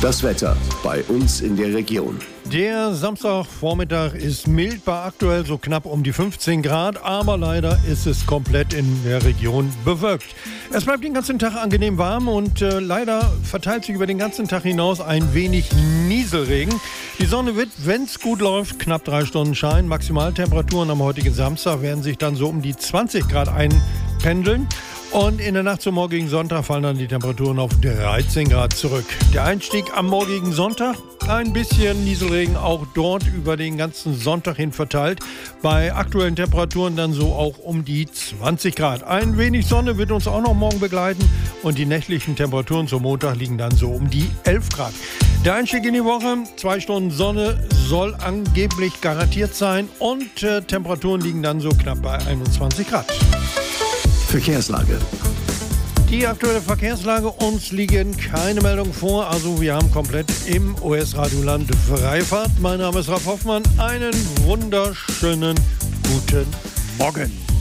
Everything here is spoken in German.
Das Wetter bei uns in der Region. Der Samstagvormittag ist mild bei aktuell so knapp um die 15 Grad, aber leider ist es komplett in der Region bewölkt. Es bleibt den ganzen Tag angenehm warm und leider verteilt sich über den ganzen Tag hinaus ein wenig Nieselregen. Die Sonne wird, wenn es gut läuft, knapp 3 Stunden scheinen. Maximaltemperaturen am heutigen Samstag werden sich dann so um die 20 Grad einpendeln. Und in der Nacht zum morgigen Sonntag fallen dann die Temperaturen auf 13 Grad zurück. Der Einstieg am morgigen Sonntag, ein bisschen Nieselregen auch dort über den ganzen Sonntag hin verteilt. Bei aktuellen Temperaturen dann so auch um die 20 Grad. Ein wenig Sonne wird uns auch noch morgen begleiten und die nächtlichen Temperaturen zum Montag liegen dann so um die 11 Grad. Der Einstieg in die Woche, 2 Stunden Sonne soll angeblich garantiert sein und Temperaturen liegen dann so knapp bei 21 Grad. Verkehrslage. Die aktuelle Verkehrslage, uns liegen keine Meldungen vor, also wir haben komplett im OS-Radioland Freifahrt. Mein Name ist Ralf Hoffmann, einen wunderschönen guten Morgen.